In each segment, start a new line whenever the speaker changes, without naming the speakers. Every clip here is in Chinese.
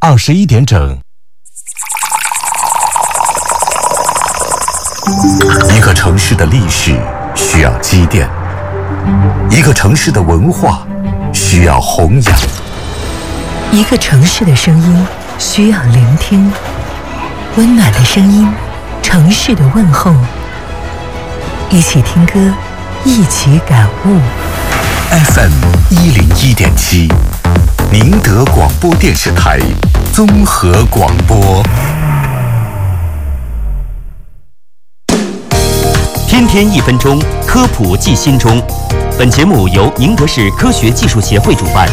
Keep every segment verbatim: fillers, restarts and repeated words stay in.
二十一点整。一个城市的历史需要积淀，一个城市的文化需要弘扬，
一个城市的声音需要聆听，温暖的声音，城市的问候，一起听歌，一起感悟。
F M 一零一点七，宁德广播电视台综合广播。
天天一分钟，科普记心中。本节目由宁德市科学技术协会主办。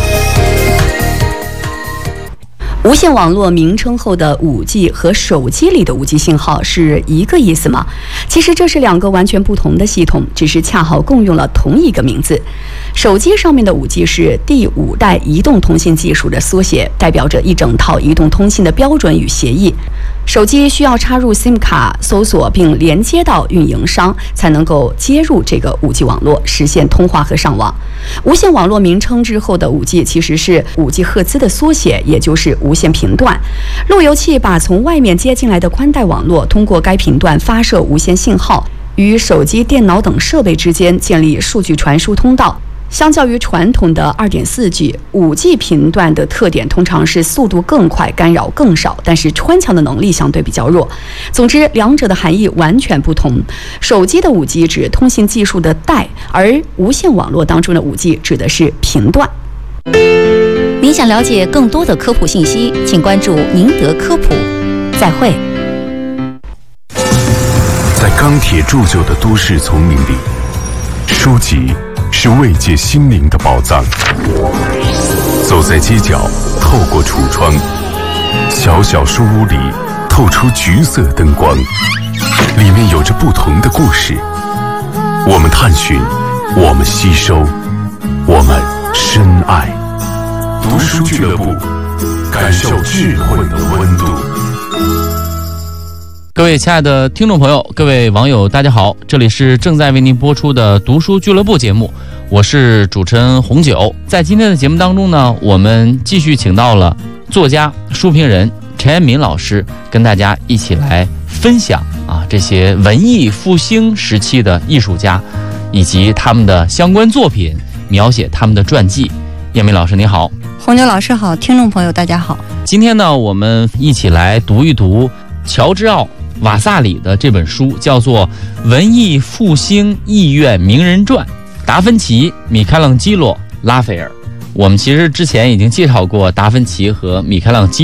无线网络名称后的 五 G 和手机里的 五 G 信号是一个意思吗？其实这是两个完全不同的系统，只是恰好共用了同一个名字。手机上面的 五 G 是第五代移动通信技术的缩写，代表着一整套移动通信的标准与协议。手机需要插入 SIM 卡搜索并连接到运营商，才能够接入这个 五 G 网络，实现通话和上网。无线网络名称之后的 五 G 其实是五 G 赫兹的缩写，也就是无线频段。路由器把从外面接进来的宽带网络通过该频段发射无线信号，与手机、电脑等设备之间建立数据传输通道。相较于传统的 二点四 G， 五 G 频段的特点通常是速度更快，干扰更少，但是穿墙的能力相对比较弱。总之，两者的含义完全不同。手机的 五 G 指通信技术的带，而无线网络当中的 五 G 指的是频段。
您想了解更多的科普信息，请关注宁德科普。再会。
在钢铁铸就的都市丛林里，书籍是慰藉心灵的宝藏。走在街角，透过橱窗，小小书屋里透出橘色灯光，里面有着不同的故事。我们探寻，我们吸收，我们深爱。读书俱乐部，感受智慧的温度。
各位亲爱的听众朋友，各位网友，大家好，这里是正在为您播出的读书俱乐部节目，我是主持人红九。在今天的节目当中呢，我们继续请到了作家、书评人陈彦敏老师，跟大家一起来分享啊这些文艺复兴时期的艺术家以及他们的相关作品，描写他们的传记。彦敏老师你好。
红九老师好，听众朋友大家好。
今天呢，我们一起来读一读乔治奥瓦萨里的这本书，叫做《文艺复兴艺苑名人传》，达芬奇、米开朗基罗、拉斐尔。我们其实之前已经介绍过达芬奇和米开朗基